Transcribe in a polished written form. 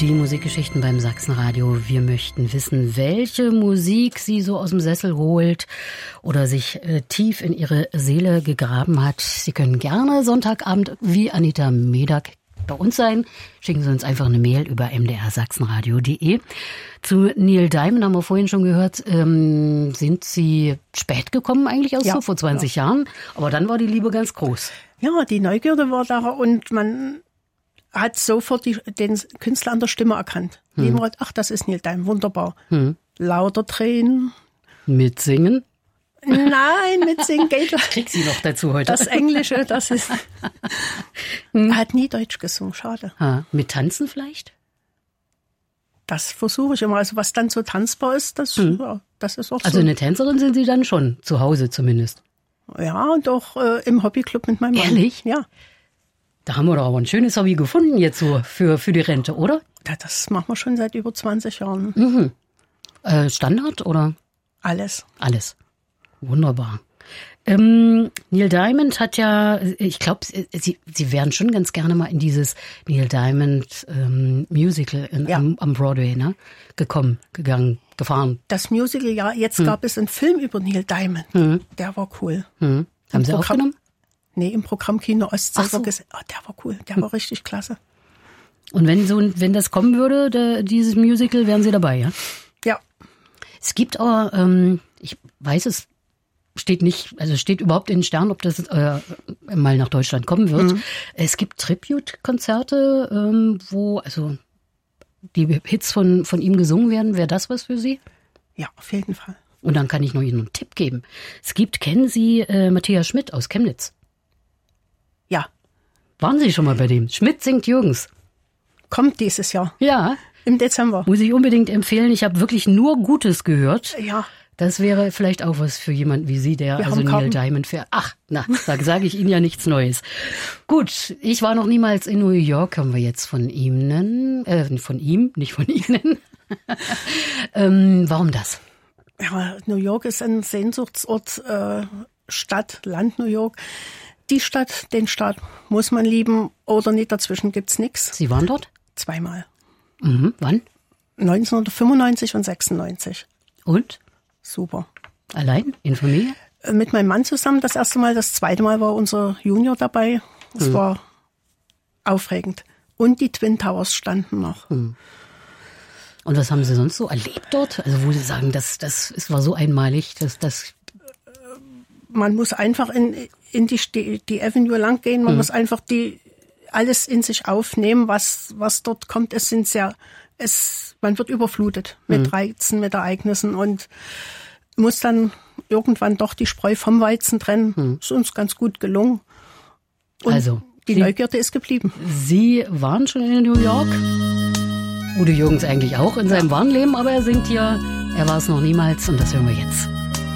Die Musikgeschichten beim Sachsenradio. Wir möchten wissen, welche Musik Sie so aus dem Sessel holt oder sich tief in Ihre Seele gegraben hat. Sie können gerne Sonntagabend wie Anita Medak bei uns sein. Schicken Sie uns einfach eine Mail über mdrsachsenradio.de. Zu Neil Diamond haben wir vorhin schon gehört. Sind Sie spät gekommen eigentlich so vor 20 Jahren? Aber dann war die Liebe ganz groß. Ja, die Neugierde war da und man hat sofort den Künstler an der Stimme erkannt. Niemand, ach, das ist Neil Diamond, wunderbar. Lauter Tränen. Mitsingen? Nein, mitsingen geht. Ich krieg sie noch dazu heute. Das Englische, das ist... Er hat nie Deutsch gesungen, schade. Mit Tanzen vielleicht? Das versuche ich immer. Also was dann so tanzbar ist, das ist auch so. Also eine Tänzerin sind Sie dann schon, zu Hause zumindest? Ja, und auch im Hobbyclub mit meinem Mann. Ehrlich? Ja. Da haben wir doch aber ein schönes Hobby gefunden jetzt so für die Rente, oder? Ja, das machen wir schon seit über 20 Jahren. Standard oder? Alles. Alles. Wunderbar. Neil Diamond hat ja, ich glaube, Sie wären schon ganz gerne mal in dieses Neil Diamond Musical am Broadway, ne? Gefahren. Das Musical, ja. Jetzt gab es einen Film über Neil Diamond. Der war cool. Haben Sie aufgenommen? Nee, im Programm Kino Ostsee. So. Der war cool. Der war richtig klasse. Und wenn das kommen würde, dieses Musical, wären Sie dabei, ja? Ja. Es gibt aber, ich weiß es, steht überhaupt in den Sternen, ob das mal nach Deutschland kommen wird. Es gibt Tribute-Konzerte, wo also die Hits von ihm gesungen werden. Wäre das was für Sie? Ja, auf jeden Fall. Und dann kann ich noch Ihnen einen Tipp geben. Kennen Sie Matthias Schmidt aus Chemnitz? Ja. Waren Sie schon mal bei dem? Schmidt singt Jürgens. Kommt dieses Jahr. Ja. Im Dezember. Muss ich unbedingt empfehlen. Ich habe wirklich nur Gutes gehört. Ja. Das wäre vielleicht auch was für jemanden wie Sie, der also Neil Diamond fährt. Da sage ich Ihnen ja nichts Neues. Gut, ich war noch niemals in New York, haben wir jetzt von ihm, nicht von Ihnen. Warum das? Ja, New York ist ein Sehnsuchtsort, Stadt, Land New York. Die Stadt, den Staat muss man lieben oder nicht, dazwischen gibt's nichts. Sie waren dort? 2-mal. Wann? 1995 und 96. Und? Super. Allein? In Familie? Mit meinem Mann zusammen das erste Mal. Das zweite Mal war unser Junior dabei. Das war aufregend. Und die Twin Towers standen noch. Und was haben Sie sonst so erlebt dort? Also wo Sie sagen, das war so einmalig, dass das... Man muss einfach in die Avenue lang gehen. Man muss einfach alles in sich aufnehmen, was dort kommt. Man wird überflutet mit Reizen, mit Ereignissen und muss dann irgendwann doch die Spreu vom Weizen trennen. Ist uns ganz gut gelungen. Und also, die Neugierde ist geblieben. Sie waren schon in New York. Udo Jürgens eigentlich auch in seinem wahren Leben, aber er singt hier, er war es noch niemals und das hören wir jetzt.